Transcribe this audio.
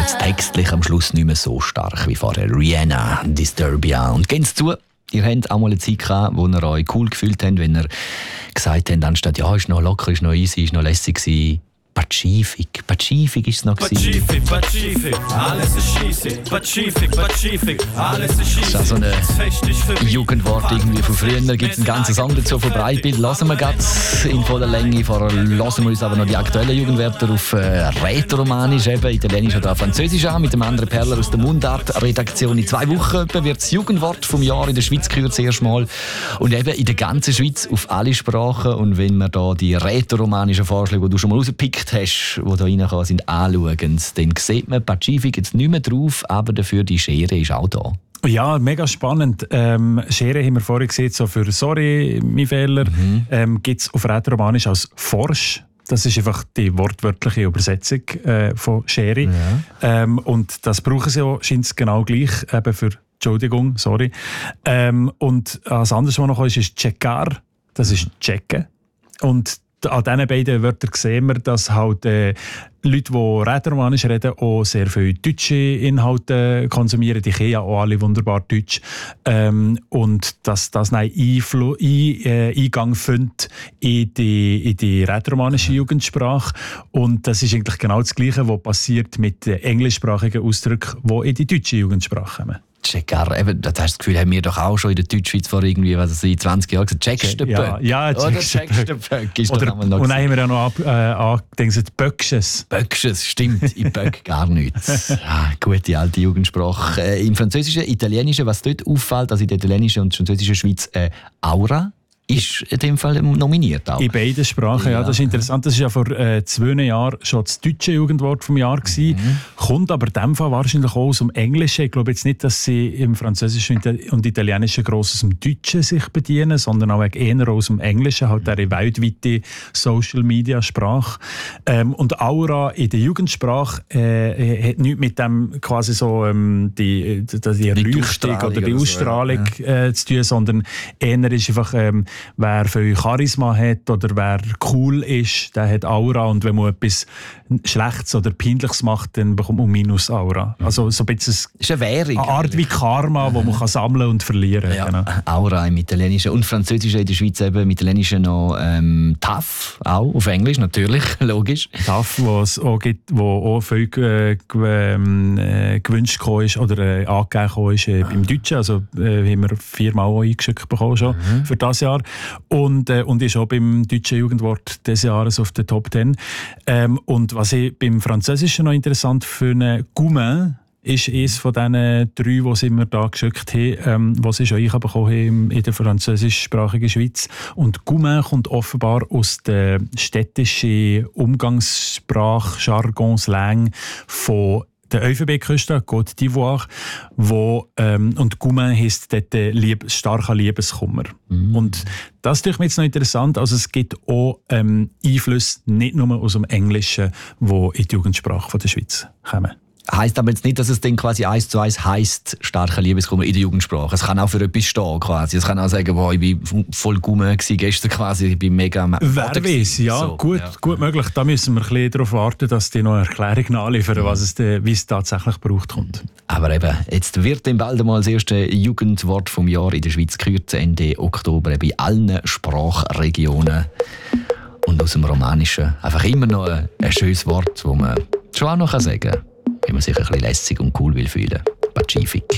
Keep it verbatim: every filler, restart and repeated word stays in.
wird es textlich am Schluss nicht mehr so stark wie vorher. Rihanna, Disturbia. Und gehen Sie zu, ihr habt auch mal eine Zeit gehabt, wo ihr euch cool gefühlt habt, wenn ihr gesagt habt, anstatt «Ja, ist noch locker, ist noch easy, ist noch lässig gewesen», Pazifik, Pazifik ist es noch gewesen. Pazifik, Pazifik, alles ist scheisse. Pazifik, Pazifik, alles ist scheisse. Das ist auch so ein Jugendwort irgendwie von früher. Da gibt es einen ganzen Song dazu von Breitbild. Lassen wir gerade in voller Länge. Vorher lassen wir uns aber noch die aktuellen Jugendwörter auf äh, Rätoromanisch, eben Italienisch oder Französisch an, mit dem anderen Perler aus der Mundart-Redaktion. In zwei Wochen etwa wird das Jugendwort vom Jahr in der Schweiz gehört, das erste Mal. Und eben in der ganzen Schweiz auf alle Sprachen. Und wenn wir da die rätoromanischen Vorschläge, die du schon mal rausgepickt hast, die da reinkommen sind, anschauen, dann sieht man Pazifik jetzt nicht mehr drauf, aber dafür die Schere ist auch da. Ja, mega spannend. Ähm, Schere haben wir vorhin gesehen, so für «Sorry, mein Fehler», mhm. ähm, gibt es auf Rätoromanisch als «Forsch». Das ist einfach die wortwörtliche Übersetzung äh, von Schere. Ja. Ähm, und das brauchen sie auch, scheint es genau gleich, eben für «Entschuldigung, sorry». Ähm, und das andere, was noch ist, ist «Checar». Das ist «checken». Und an diesen beiden Wörtern sehen wir, dass halt äh, Leute, die Rätoromanisch reden, auch sehr viele deutsche Inhalte konsumieren. Die kennen ja auch alle wunderbar Deutsch. Ähm, und dass das einen Einfl- ein, äh, Eingang findet in die, in die rätoromanische Jugendsprache. Und das ist eigentlich genau das Gleiche, was passiert mit den englischsprachigen Ausdrücken, die in die deutsche Jugendsprache kommen. Checker, eben, das, das Gefühl haben wir doch auch schon in der Deutschschweiz vor irgendwie, was ich, zwanzig Jahren gesagt, checkst du den Böck? Ja, ja, checkst du den Böck. Und dann haben wir ja noch ab, äh, angedenkt, Böcksches. Böcksches, stimmt, in Böck gar nichts. Ah, gute alte Jugendsprache. Äh, Im Französischen, Italienischen, was dort auffällt, also in der italienischen und französischen Schweiz, äh, Aura ist in dem Fall nominiert auch. In beiden Sprachen, ja, ja, das ist interessant. Das war ja vor äh, zwei Jahren schon das deutsche Jugendwort vom Jahr gewesen. Mhm. Kommt aber in dem Fall wahrscheinlich auch aus dem Englischen. Ich glaube jetzt nicht, dass sie im Französischen und Italienischen gross aus dem Deutschen sich bedienen, sondern auch eher aus dem Englischen, halt eine weltweite Social-Media-Sprache. Ähm, und Aura in der Jugendsprache äh, hat nichts mit dem quasi so ähm, die, die, die Erleuchtung oder die Ausstrahlung so, ja. äh, zu tun, sondern eher ist einfach ähm, wer viel Charisma hat oder wer cool ist, der hat Aura. Und wenn man etwas Schlechtes oder Peinliches macht, dann bekommt man minus Aura. Also so ein bisschen ist eine Währung, eine Art wie Karma, wo man kann sammeln und verlieren kann. Ja, genau. Aura im Italienischen und Französischen in der Schweiz eben, im Italienischen noch ähm, Tough, auch auf Englisch natürlich, logisch. Tough, wo es auch gibt, wo auch viel äh, äh, gewünscht ist oder äh, angegeben ist äh, beim Deutschen. Also äh, haben wir viermal auch eingeschickt bekommen schon mhm. für das Jahr. Und, äh, und ist auch beim deutschen Jugendwort des Jahres auf der Top zehn. Ähm, und was ich beim Französischen noch interessant finde, Goumin ist eines von diesen drei, die wir da geschickt haben, ähm, was ich auch bekommen habe in der französischsprachigen Schweiz. Und Goumin kommt offenbar aus der städtischen Umgangssprache, Jargon, Slang von der Elfenbeinküste, Côte d'Ivoire, wo, ähm, und Goumin heisst dort lieb, starker Liebeskummer. Mm. Und das ist mir jetzt noch interessant. Also es gibt auch ähm, Einflüsse nicht nur aus dem Englischen, die in die Jugendsprache von der Schweiz kommen. Heisst aber jetzt nicht, dass es dann quasi eins zu eins heisst, starker Liebeskummer in der Jugendsprache. Es kann auch für etwas stehen quasi. Es kann auch sagen, boah, ich war voll Gummi gestern quasi, ich bin mega... Wer weiß, ja, so, gut, ja, gut möglich. Da müssen wir ein bisschen darauf warten, dass die noch eine Erklärung nachliefern, was es, wie es tatsächlich gebraucht kommt. Aber eben, jetzt wird dann bald einmal das erste Jugendwort vom Jahr in der Schweiz gekürt, Ende Oktober, bei allen Sprachregionen. Und aus dem Romanischen einfach immer noch ein, ein schönes Wort, das man schon auch noch sagen kann, wenn man sich ein bisschen lässig und cool will fühlen. Pazifik.